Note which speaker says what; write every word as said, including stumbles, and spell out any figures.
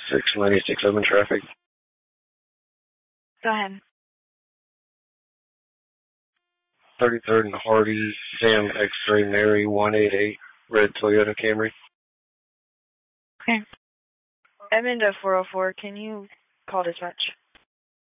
Speaker 1: six ninety-six open traffic.
Speaker 2: Go ahead.
Speaker 1: thirty-third and Hardy, Sam X-Ray Mary one eight eight, red Toyota Camry.
Speaker 2: Okay. Edmond four oh four, can you call dispatch?